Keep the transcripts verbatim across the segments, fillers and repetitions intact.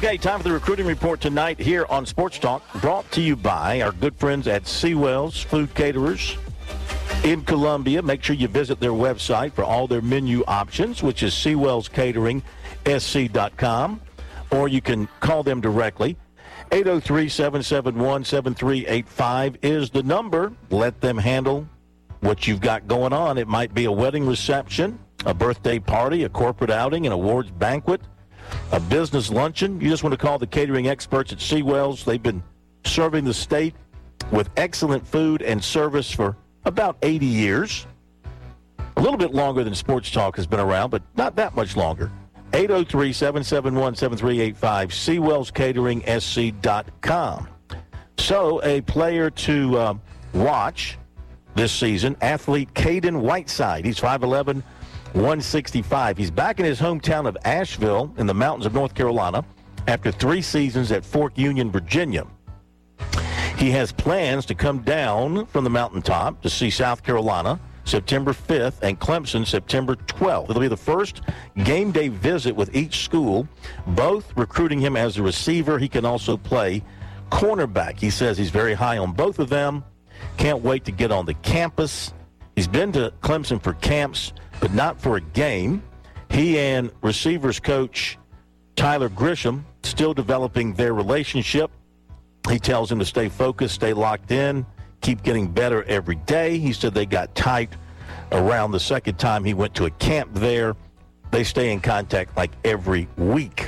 Okay, time for the recruiting report tonight here on Sports Talk, brought to you by our good friends at Seawell's Food Caterers in Columbia. Make sure you visit their website for all their menu options, which is seawells catering s c dot com, or you can call them directly. eight oh three, seven seven one, seven three eight five is the number. Let them handle what you've got going on. It might be a wedding reception, a birthday party, a corporate outing, an awards banquet, a business luncheon. You just want to call the catering experts at Seawell's. They've been serving the state with excellent food and service for about eighty years. A little bit longer than Sports Talk has been around, but not that much longer. eight oh three, seven seven one, seven three eight five, seawells catering s c dot com. So a player to uh, watch this season, athlete Caden Whiteside. He's five eleven, one sixty-five. He's back in his hometown of Asheville in the mountains of North Carolina after three seasons at Fork Union, Virginia. He has plans to come down from the mountaintop to see South Carolina September fifth and Clemson September twelfth. It'll be the first game day visit with each school, both recruiting him as a receiver. He can also play cornerback. He says he's very high on both of them. Can't wait to get on the campus. He's been to Clemson for camps, but not for a game. He and receivers coach Tyler Grisham still developing their relationship. He tells him to stay focused, stay locked in, keep getting better every day. He said they got tight around the second time he went to a camp there. They stay in contact like every week.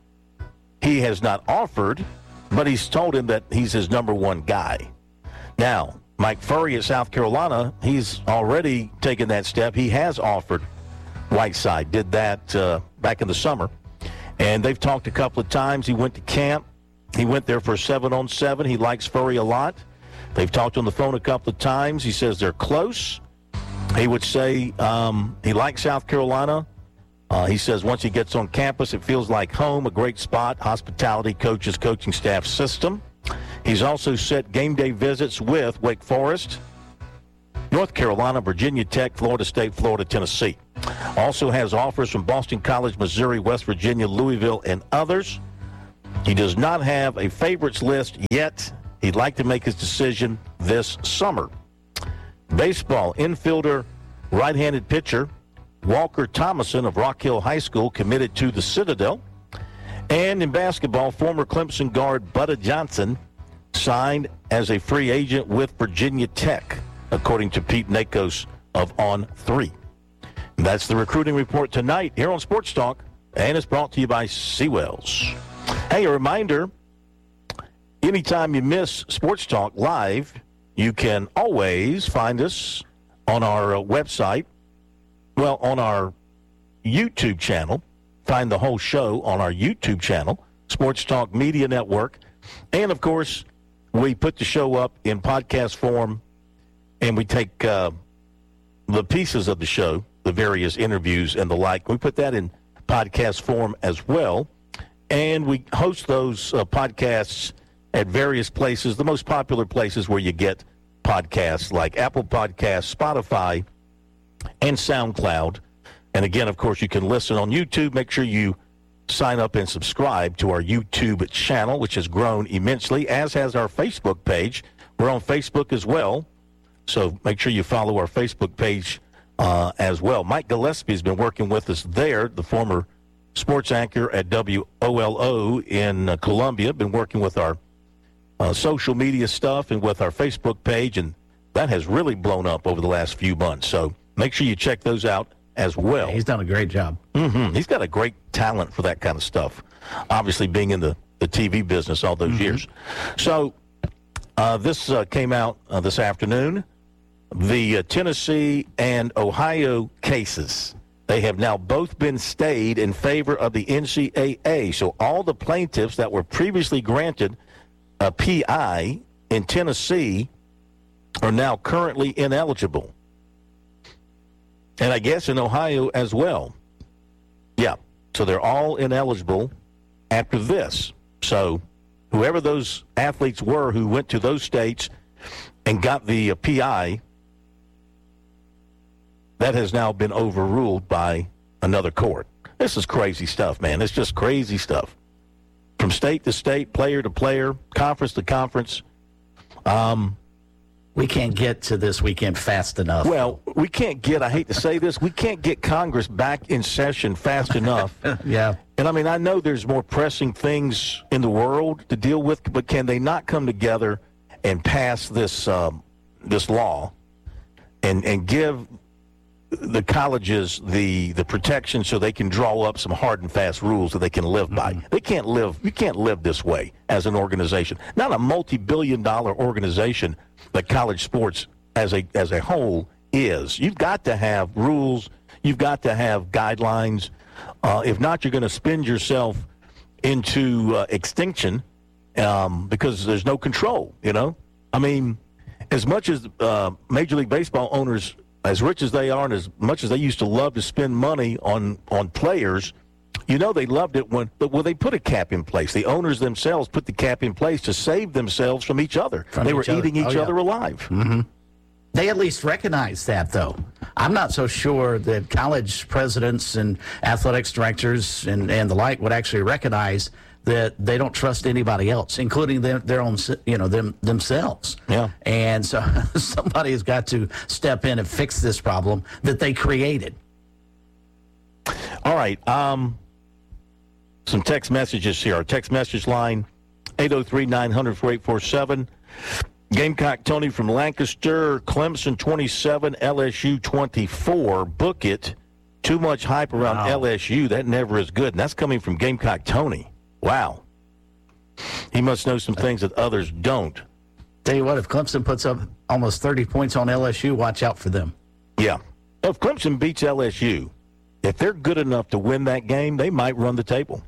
He has not offered, but he's told him that he's his number one guy. Now, Mike Furry at South Carolina, he's already taken that step. He has offered Whiteside, did that uh, back in the summer. And they've talked a couple of times. He went to camp. He went there for seven on seven. He likes Furry a lot. They've talked on the phone a couple of times. He says they're close. He would say um, he likes South Carolina. Uh, he says once he gets on campus, it feels like home, a great spot, hospitality, coaches, coaching staff system. He's also set game day visits with Wake Forest, North Carolina, Virginia Tech, Florida State, Florida, Tennessee. Also has offers from Boston College, Missouri, West Virginia, Louisville, and others. He does not have a favorites list yet. He'd like to make his decision this summer. Baseball, infielder, right-handed pitcher, Walker Thomason of Rock Hill High School committed to the Citadel. And in basketball, former Clemson guard Butta Johnson signed as a free agent with Virginia Tech, according to Pete Nakos of On three. And that's the recruiting report tonight here on Sports Talk, and it's brought to you by Seawell's. Hey, a reminder, anytime you miss Sports Talk Live, you can always find us on our uh, website, well, on our YouTube channel. Find the whole show on our YouTube channel, Sports Talk Media Network. And, of course, we put the show up in podcast form, and we take uh, the pieces of the show, the various interviews and the like. We put that in podcast form as well. And we host those uh, podcasts at various places, the most popular places where you get podcasts like Apple Podcasts, Spotify, and SoundCloud. And again, of course, you can listen on YouTube. Make sure you sign up and subscribe to our YouTube channel, which has grown immensely, as has our Facebook page. We're on Facebook as well, so make sure you follow our Facebook page uh, as well. Mike Gillespie has been working with us there, the former sports anchor at W O L O in uh, Columbia, been working with our uh, social media stuff and with our Facebook page, and that has really blown up over the last few months. So make sure you check those out as well. Yeah, he's done a great job. Mm-hmm. He's got a great talent for that kind of stuff, obviously being in the, the T V business all those mm-hmm. years. So uh, this uh, came out uh, this afternoon. The uh, Tennessee and Ohio cases, they have now both been stayed in favor of the N C double A. So all the plaintiffs that were previously granted a P I in Tennessee are now currently ineligible. And I guess in Ohio as well. Yeah, so they're all ineligible after this. So whoever those athletes were who went to those states and got the uh, P I, that has now been overruled by another court. This is crazy stuff, man. It's just crazy stuff. from state to state, player to player, conference to conference. Um, we can't get to this weekend fast enough. Well, we can't get, I hate to say this, we can't get Congress back in session fast enough. Yeah. And, I mean, I know there's more pressing things in the world to deal with, but can they not come together and pass this um, this law and, and give the colleges the the protection so they can draw up some hard and fast rules that they can live by? Mm-hmm. They can't live, you can't live this way as an organization. Not a multi-billion dollar organization that college sports as a as a whole is. You've got to have rules. You've got to have guidelines. Uh, if not, you're going to spend yourself into uh, extinction um, because there's no control, you know? I mean, as much as uh, Major League Baseball owners, as rich as they are and as much as they used to love to spend money on, on players, you know they loved it when, but when they put a cap in place. The owners themselves put the cap in place to save themselves from each other. From they each were other. eating each Oh, yeah. other alive. Mm-hmm. They at least recognize that, though. I'm not so sure that college presidents and athletics directors and, and the like would actually recognize that they don't trust anybody else, including their, their own, you know, them themselves. Yeah. And so somebody has got to step in and fix this problem that they created. All right. Um, some text messages here. Our text message line, eight oh three, nine hundred, four eight four seven. Gamecock Tony from Lancaster, Clemson twenty-seven, L S U twenty-four. Book it. Too much hype around Wow. L S U. That never is good. And that's coming from Gamecock Tony. Wow. He must know some things that others don't. Tell you what, if Clemson puts up almost thirty points on L S U, watch out for them. Yeah. If Clemson beats L S U, if they're good enough to win that game, they might run the table.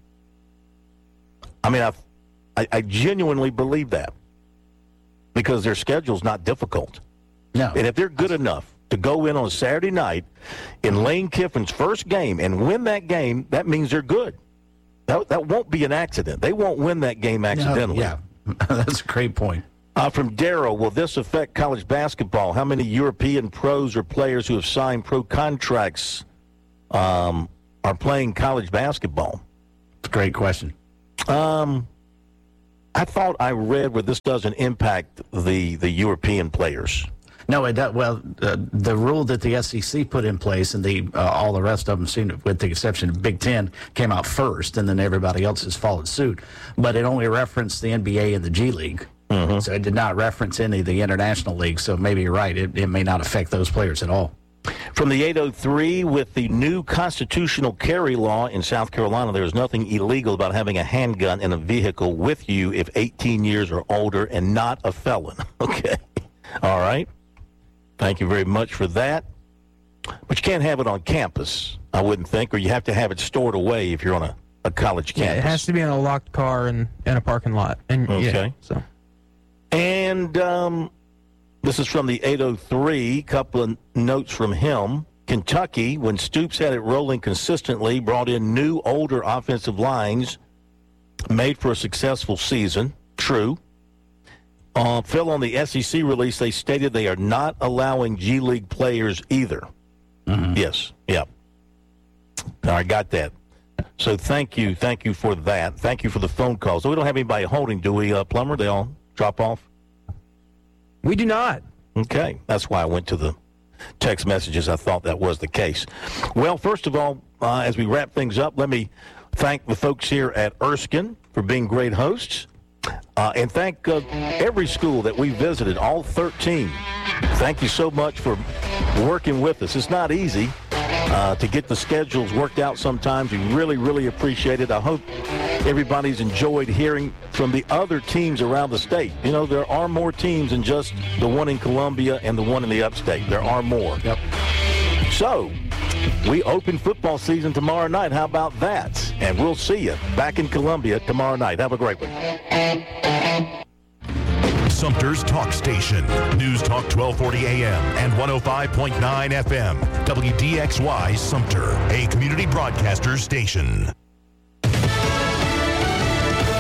I mean, I've, I, I genuinely believe that because their schedule's not difficult. No. And if they're good enough to go in on Saturday night in Lane Kiffin's first game and win that game, that means they're good. That, that won't be an accident. They won't win that game accidentally. No, yeah, that's a great point. Uh, from Darrow, will this affect college basketball? How many European pros or players who have signed pro contracts um, are playing college basketball? It's a great question. Um, I thought I read where this doesn't impact the, the European players. No, it does. Well, uh, the rule that the S E C put in place and the uh, all the rest of them, seem to, with the exception of Big Ten, came out first, and then everybody else has followed suit. But it only referenced the N B A and the G League. Mm-hmm. So it did not reference any of the international leagues. So maybe you're right. It, it may not affect those players at all. From the eight oh three, with the new constitutional carry law in South Carolina, there is nothing illegal about having a handgun in a vehicle with you if eighteen years or older and not a felon. Okay. All right. Thank you very much for that. But you can't have it on campus, I wouldn't think, or you have to have it stored away if you're on a, a college campus. Yeah, it has to be in a locked car in, in a parking lot. And, Okay. Yeah, so. And um, this is from the eight oh three, couple of notes from him. Kentucky, when Stoops had it rolling consistently, brought in new, older offensive lines, made for a successful season. True. Uh, Phil, on the S E C release, they stated they are not allowing G League players either. Mm-hmm. Yes, yeah. I got that. So thank you, thank you for that. Thank you for the phone calls. So we don't have anybody holding, do we, uh, Plummer? They all drop off? We do not. Okay, that's why I went to the text messages. I thought that was the case. Well, first of all, uh, as we wrap things up, let me thank the folks here at Erskine for being great hosts. Uh, and thank uh, every school that we visited, all thirteen. Thank you so much for working with us. It's not easy uh, to get the schedules worked out sometimes. We really, really appreciate it. I hope everybody's enjoyed hearing from the other teams around the state. You know, there are more teams than just the one in Columbia and the one in the upstate. There are more. Yep. So, we open football season tomorrow night. How about that? And we'll see you back in Columbia tomorrow night. Have a great one. Sumter's Talk Station. News Talk twelve forty A M and one oh five point nine F M. W D X Y Sumter, a community broadcaster station. Next up.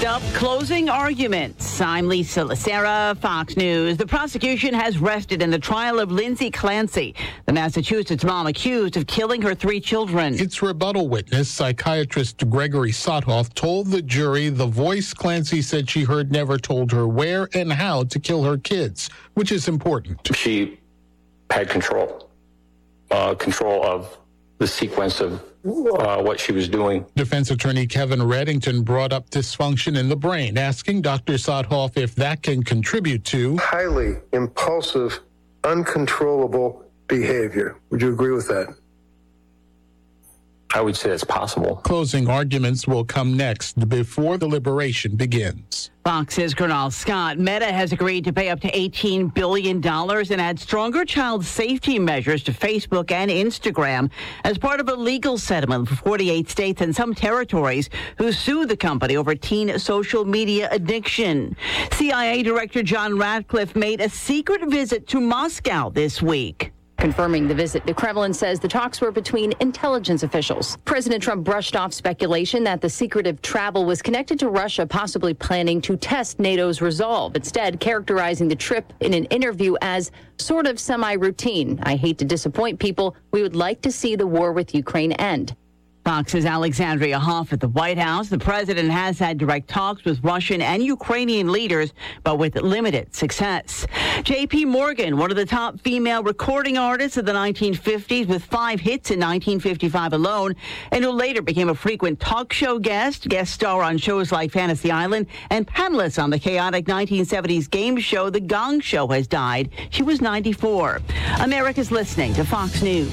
up, closing arguments. I'm Lisa Lacera, Fox News. The prosecution has rested in the trial of Lindsay Clancy, the Massachusetts mom accused of killing her three children. Its rebuttal witness, psychiatrist Gregory Sothoff, told the jury the voice Clancy said she heard never told her where and how to kill her kids, which is important. She had control, uh, control of the sequence of uh, what she was doing. Defense attorney Kevin Reddington brought up dysfunction in the brain, asking Doctor Sothoff if that can contribute to highly impulsive, uncontrollable behavior. Would you agree with that? I would say it's possible. Closing arguments will come next before the deliberation begins. Fox's Colonel Scott. Meta has agreed to pay up to eighteen billion dollars and add stronger child safety measures to Facebook and Instagram as part of a legal settlement for forty-eight states and some territories who sued the company over teen social media addiction. C I A Director John Ratcliffe made a secret visit to Moscow this week. Confirming the visit, the Kremlin says the talks were between intelligence officials. President Trump brushed off speculation that the secretive travel was connected to Russia possibly planning to test NATO's resolve, instead characterizing the trip in an interview as sort of semi-routine. I hate to disappoint people. We would like to see the war with Ukraine end. Fox's Alexandria Hoff at the White House. The president has had direct talks with Russian and Ukrainian leaders, but with limited success. J P Morgan, one of the top female recording artists of the nineteen fifties with five hits in nineteen fifty-five alone, and who later became a frequent talk show guest, guest star on shows like Fantasy Island, and panelist on the chaotic nineteen seventies game show The Gong Show, has died. She was ninety-four. America's listening to Fox News.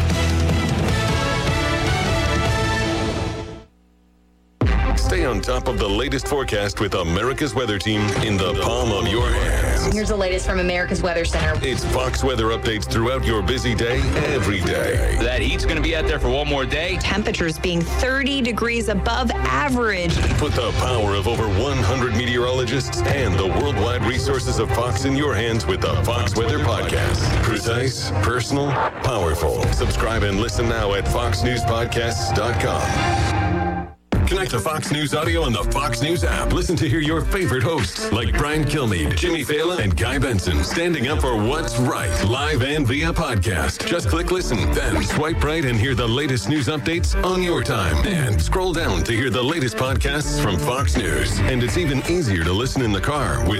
Stay on top of the latest forecast with America's Weather Team in the palm of your hands. Here's the latest from America's Weather Center. It's Fox weather updates throughout your busy day, every day. That heat's going to be out there for one more day. Temperatures being thirty degrees above average. Put the power of over one hundred meteorologists and the worldwide resources of Fox in your hands with the Fox Weather Podcast. Precise, personal, powerful. Subscribe and listen now at fox news podcasts dot com. Connect to Fox News Audio on the Fox News app. Listen to hear your favorite hosts like Brian Kilmeade, Jimmy Fallon, and Guy Benson standing up for what's right, live and via podcast. Just click listen, then swipe right and hear the latest news updates on your time. And scroll down to hear the latest podcasts from Fox News. And it's even easier to listen in the car with